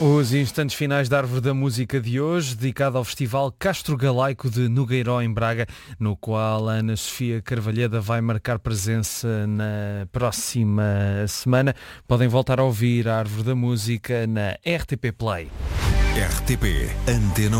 Os instantes finais da Árvore da Música de hoje, dedicado ao Festival Castro Galaico de Nogueiró, em Braga, no qual a Ana Sofia Carvalheda vai marcar presença na próxima semana. Podem voltar a ouvir a Árvore da Música na RTP Play. RTP Antena